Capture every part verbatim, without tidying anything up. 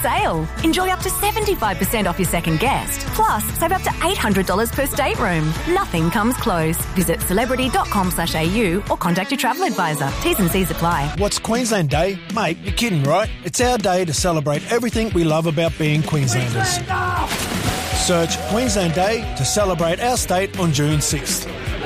Sale. Enjoy up to seventy-five percent off your second guest. Plus, save up to eight hundred dollars per stateroom. Nothing comes close. Visit celebrity.com slash AU or contact your travel advisor. T's and C's apply. What's Queensland Day? Mate, you're kidding, right? It's our day to celebrate everything we love about being Queenslanders. Search Queensland Day to celebrate our state on June sixth.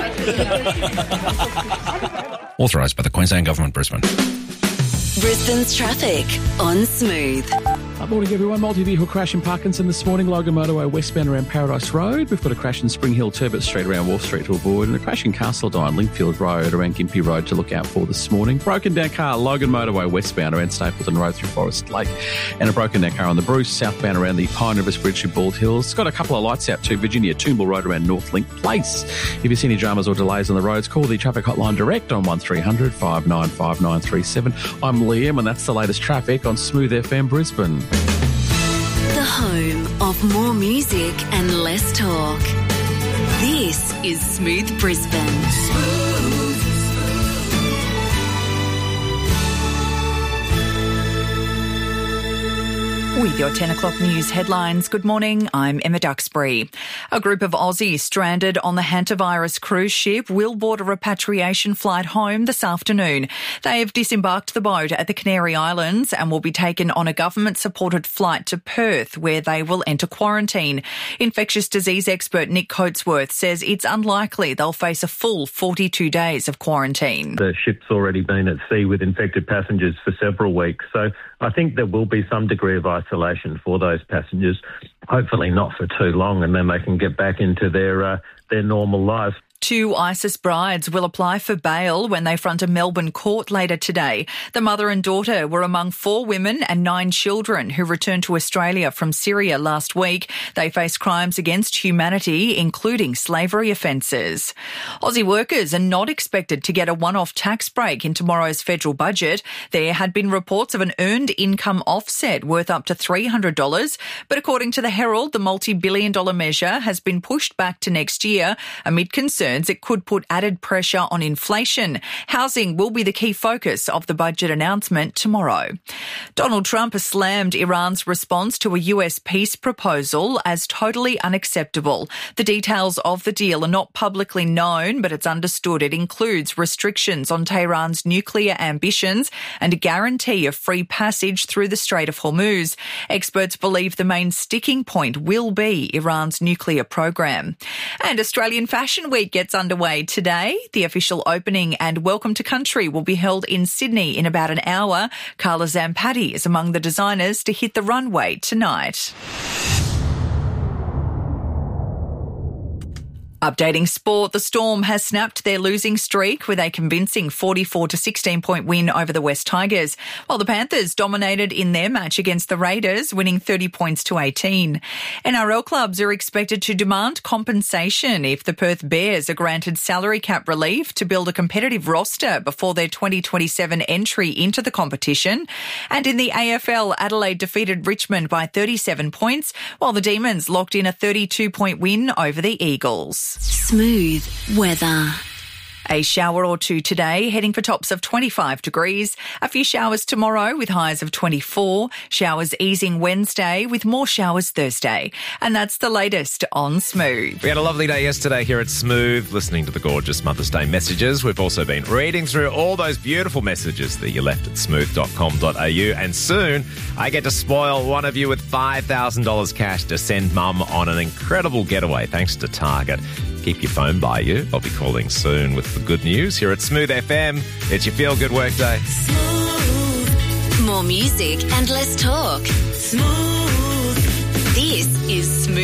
Authorised by the Queensland Government, Brisbane. Brisbane's traffic on Smooth. Good morning, everyone. Multi-vehicle crash in Parkinson this morning. Logan Motorway westbound around Paradise Road. We've got a crash in Spring Hill, Turbot Street around Wharf Street to avoid, and a crash in Castledine, Lingfield Road around Gympie Road to look out for this morning. Broken down car, Logan Motorway westbound around Stapleton Road through Forest Lake, and a broken down car on the Bruce southbound around the Pine Rivers Bridge to Bald Hills. It's got a couple of lights out to Virginia, Toombul Road around Northlink Place. If you see any dramas or delays on the roads, call the traffic hotline direct on one three hundred five nine five nine three seven. I'm Liam, and that's the latest traffic on Smooth F M Brisbane. The home of more music and less talk. This is Smooth Brisbane. Smooth. With your ten o'clock news headlines, good morning, I'm Emma Duxbury. A group of Aussies stranded on the hantavirus cruise ship will board a repatriation flight home this afternoon. They have disembarked the boat at the Canary Islands and will be taken on a government-supported flight to Perth, where they will enter quarantine. Infectious disease expert Nick Coatsworth says it's unlikely they'll face a full forty-two days of quarantine. The ship's already been at sea with infected passengers for several weeks, so I think there will be some degree of isolation for those passengers, hopefully not for too long, and then they can get back into their uh, their normal lives. Two ISIS brides will apply for bail when they front a Melbourne court later today. The mother and daughter were among four women and nine children who returned to Australia from Syria last week. They face crimes against humanity, including slavery offences. Aussie workers are not expected to get a one-off tax break in tomorrow's federal budget. There had been reports of an earned income offset worth up to three hundred dollars, but according to the Herald, the multi-billion dollar measure has been pushed back to next year amid concerns it could put added pressure on inflation. Housing will be the key focus of the budget announcement tomorrow. Donald Trump has slammed Iran's response to a U S peace proposal as totally unacceptable. The details of the deal are not publicly known, but it's understood it includes restrictions on Tehran's nuclear ambitions and a guarantee of free passage through the Strait of Hormuz. Experts believe the main sticking point will be Iran's nuclear program. And Australian Fashion Week gets underway today. The official opening and Welcome to Country will be held in Sydney in about an hour. Carla Zampatti is among the designers to hit the runway tonight. Updating sport, the Storm has snapped their losing streak with a convincing forty-four to sixteen point win over the West Tigers, while the Panthers dominated in their match against the Raiders, winning thirty points to eighteen. N R L clubs are expected to demand compensation if the Perth Bears are granted salary cap relief to build a competitive roster before their twenty twenty-seven entry into the competition. And in the A F L, Adelaide defeated Richmond by thirty-seven points, while the Demons locked in a thirty-two point win over the Eagles. Smooth weather. A shower or two today, heading for tops of twenty-five degrees. A few showers tomorrow with highs of twenty-four. Showers easing Wednesday with more showers Thursday. And that's the latest on Smooth. We had a lovely day yesterday here at Smooth, listening to the gorgeous Mother's Day messages. We've also been reading through all those beautiful messages that you left at smooth dot com dot a u. And soon, I get to spoil one of you with five thousand dollars cash to send Mum on an incredible getaway thanks to Target. Keep your phone by you. I'll be calling soon with the good news here at Smooth F M. It's your feel-good workday. Smooth. More music and less talk. Smooth. This is Smooth.